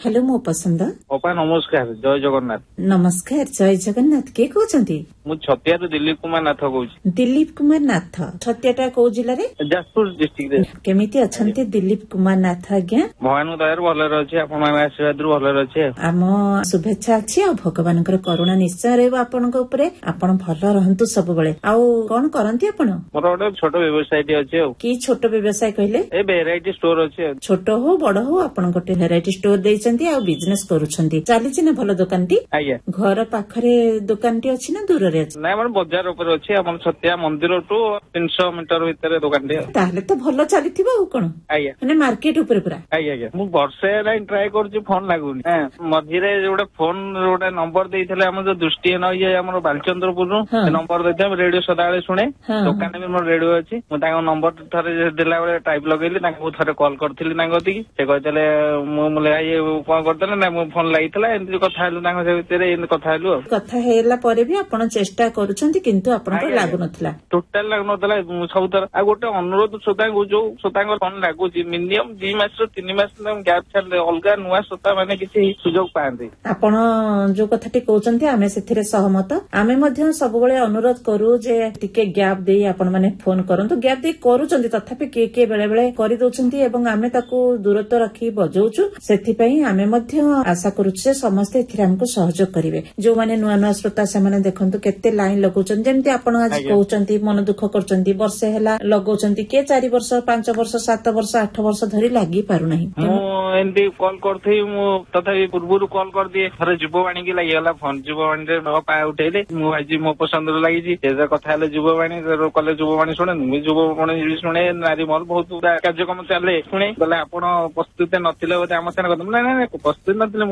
Hello मो पसंद अपा नमस्कार जय जगन्नाथ। नमस्कार जय जगन्नाथ किए कहते मु छतिया दिलीप कुमार नाथ कहूँ। दिलीप कुमार नाथ छतियाटा कौ जिले जाजपुर डिस्ट्रिक्ट केमिति अछंती दिलीप कुमार नाथ आज्ञा भगवान दयार भलरे अच्छे आपण आशीर्वाद भलरे अच्छे आम शुभेच्छा अच्छी आ भगवान करुणा निश्चय रहिबो आपनक उपरे आपण भल रहंतु सब बेले आ कोन करंती आपण मोर गोटे छोट व्यवसाय अच्छे की छोट व्यवसाय कहले ए वेराइटी स्टोर अच्छे छोट हो बड़ हो आपण गोटे वेराइटी स्टोर देइचंती आ बिजनेस करूछंती चालीछि ना भल दुकानटी आज्ञा घर पाखरे दुकानटी अछि ना दूर रे अछि ना मन बाजार ऊपर अच्छे अपन छतिया मंदिर टू 300 मीटर भीतर दुकानटी ताहले तो भल चलीथिबो उ कोन आज्ञा माने मार्केट ऊपर पूरा आज्ञा मु वर्षे ट्राई करछि फोन लागुनी मझिरे जोडे फोन जोडे नंबर देइथले हम जो दृष्टि न ये हमर बालचंद्रपुर नंबर देइथे रेडियो सदाळे सुने दुकान में मोर रेडियो अछि मु ताको नंबर थरे देला बेले टाइप लगेली ताको थरे कॉल करथिली ताको दिकी से कहतले मु मुले ये कोन करतले ना मु फोन लागितला एंती कथा हेलु ताको से भितरे एंती कथा हेलु कथा हेला परे भी आपण चेष्टा करूछंती किंतु आपण को लागु नथला टोटल लागु नथला सब तर आ गोटे अनुरोध श्रोता को जो श्रोता को फोन लागु जी मिनिमम 2 मास 3 मास गैप छाडले अलगा नुवा श्रोता माने किछि सुजोग पांती आपण जो कथाटी कहउचंती आमे सेथिरे सहमत आमे मध्य सब बेले अनुरोध करू जे टिके गैप देई आपण माने फोन करंतु गैप देई करूचंती तथापि के बेले बेले करि दोचंती एवं आमे ताको दूरत्व रखी बजौचु सेथि पई आमे मध्य आशा करूछु समस्त एथिरे हमको सहयोग करिवे जो माने नुवा नुवा श्रोता से माने देखंतु केते लाइन लगौचन जेमति आपण आज कहउचंती मन दुख करचंती वर्षे हला लगौचंती के 4 वर्ष 5 वर्ष 7 वर्ष 8 वर्ष धरि लागि पारु नाही मु एंती कॉल करथि मु तथापि पूर्वरु कॉल कर दिए थरे जीववाणी की लागि हला फोन जीववाणी रे न पाए उठेले मु आज मो पसंद लागि जी जे कथा हले जीववाणी कले जीववाणी सुने मु जीववाणी सुने नारी मोर बहुत कार्यक्रम चले सुने बोले आपण प्रस्तुत नथिले बोले हम सेना ना प्रस्तुत नथिले